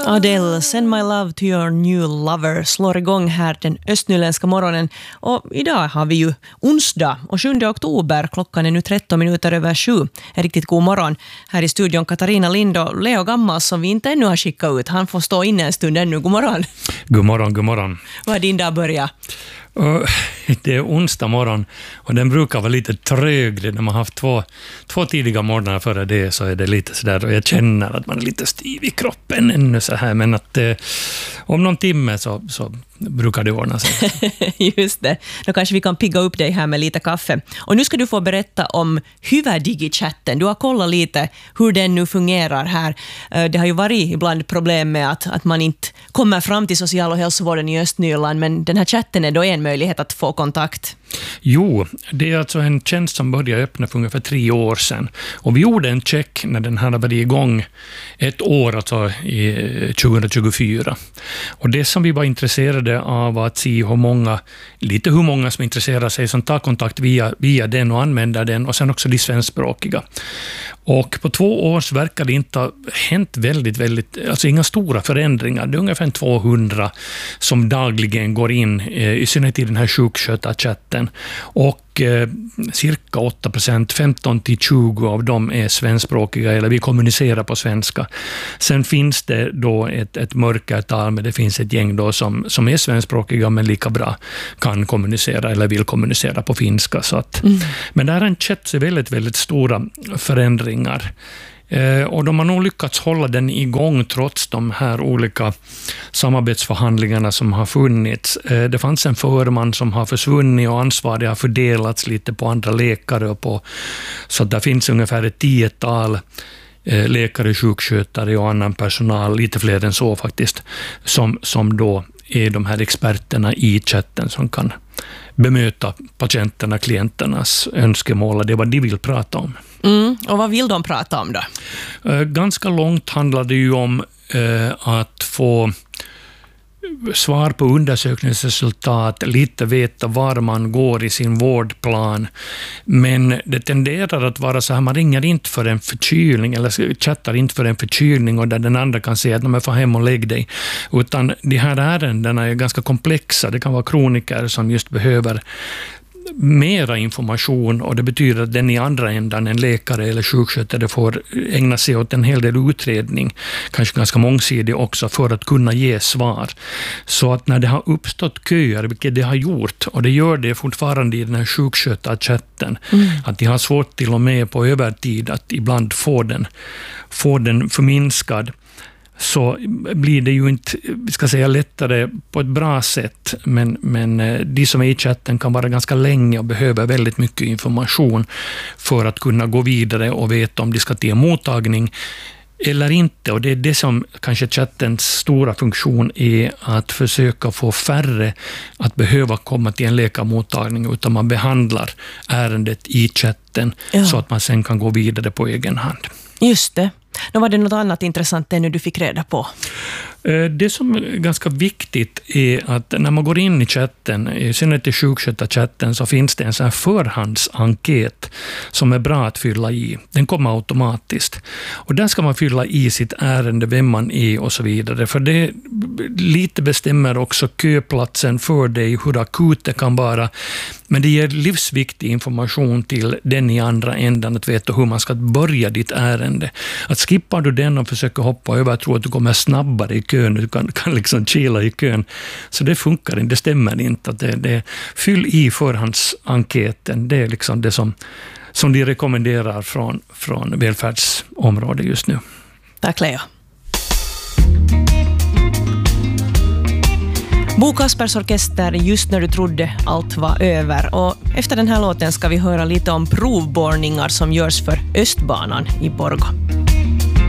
Adele, Send My Love to Your New Lover slår igång här den östnyländska morgonen. Och idag har vi ju onsdag och 7 oktober. Klockan är nu 7:13. En riktigt god morgon. Här i studion Katarina Lind och Leo Gammal som vi inte ännu har skickat ut. Han får stå inne en stund ännu. God morgon. God morgon, god morgon. Vad har din dag börjat? Det är onsdag morgon och den brukar vara lite tröglig. När man har haft två tidiga morgnar före det så är det lite sådär och jag känner att man är lite stiv i kroppen ännu så här, men att om någon timme så brukar det ordna sig. Just det. Då kanske vi kan pigga upp dig här med lite kaffe. Och nu ska du få berätta om HyväDigi-chatten. Du har kollat lite hur den nu fungerar här. Det har ju varit ibland problem med att man inte kommer fram till social- och hälsovården i Östnyland, men den här chatten är då en möjlighet att få kontakt. Jo, det är alltså en tjänst som började öppna för ungefär 3 år sedan. Och vi gjorde en check när den här var igång ett år, alltså i 2024. Och det som vi var intresserade av var att se hur många som intresserar sig, som tar kontakt via den och använder den, och sen också de svenskspråkiga. Och på 2 år så verkar det inte ha hänt alltså inga stora förändringar. Det är ungefär 200 som dagligen går in, i synnerhet i den här sjukskötarchatten. Och cirka 8%, 15-20 av dem är svenskspråkiga eller vi kommunicerar på svenska. Sen finns det då ett mörkertal, men det finns ett gäng då som är svenskspråkiga men lika bra kan kommunicera eller vill kommunicera på finska. Så att, men där har en chatt så väldigt stora förändringar. Och de har nog lyckats hålla den igång trots de här olika samarbetsförhandlingarna som har funnits. Det fanns en förman som har försvunnit och ansvaret har fördelats lite på andra läkare. Så där finns ungefär ett 10-tal läkare, sjukskötare och annan personal, lite fler än så faktiskt, som då är de här experterna i chatten som kan bemöta patienterna, klienternas önskemål, och det är vad de vill prata om. Och vad vill de prata om då? Ganska långt handlar det ju om att få svar på undersökningsresultat, lite veta var man går i sin vårdplan. Men det tenderar att vara så här, man ringer inte för en förkylning eller chattar inte för en förkylning och där den andra kan säga att man får hem och lägg dig. Utan de här ärendena är ganska komplexa. Det kan vara kroniker som just behöver mera information, och det betyder att den i andra ändan, en läkare eller sjukskötare, får ägna sig åt en hel del utredning, kanske ganska mångsidig också, för att kunna ge svar. Så att när det har uppstått köer, vilket det har gjort, och det gör det fortfarande i den här sjukskötarchatten, att de har svårt till och med på övertid att ibland få den förminskad, så blir det ju inte, vi ska säga, lättare på ett bra sätt, men de som är i chatten kan vara ganska länge och behöver väldigt mycket information för att kunna gå vidare och veta om de ska till mottagning eller inte. Och det är det som kanske chattens stora funktion är, att försöka få färre att behöva komma till en läkarmottagning, utan man behandlar ärendet i chatten så att man sen kan gå vidare på egen hand. Just det. Då var det något annat intressant ännu du fick reda på? Det som är ganska viktigt är att när man går in i chatten, i synnerhet i sjukskötarchatten, så finns det en sån här förhandsenkät som är bra att fylla i. Den kommer automatiskt. Och där ska man fylla i sitt ärende, vem man är och så vidare. För det lite bestämmer också köplatsen för dig, hur akut det kan vara. Men det ger livsviktig information till den i andra ändan att veta hur man ska börja ditt ärende. Att skippar du den och försöker hoppa över, tror att du kommer snabbare i kön, du kan liksom chilla i kön. Så det funkar inte, det stämmer inte. Att det fyll i förhandsenkäten, det är liksom det som de rekommenderar från välfärdsområdet just nu. Tack Leo. Bo Kaspers Orkester, just när du trodde allt var över. Och efter den här låten ska vi höra lite om provborrningar som görs för Östbanan i Borgå.